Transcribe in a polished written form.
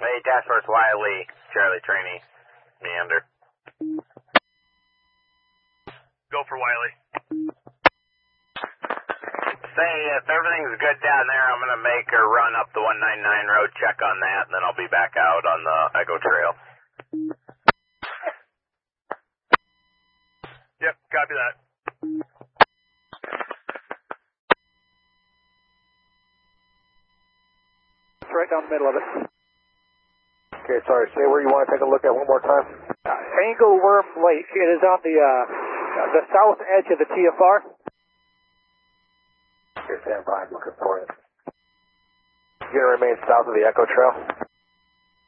Hey, Task Force Wiley, Charlie Trainee, Meander. Go for Wiley. Say, if everything's good down there, I'm going to make a run up the 199 road, check on that, and then I'll be back out on the Echo Trail. Yep, copy that. It's right down the middle of it. Okay, sorry, say where you want to take a look at one more time. Angleworm Lake. It is on the south edge of the TFR. Okay, stand by, I'm looking for it. You're going to remain south of the Echo Trail?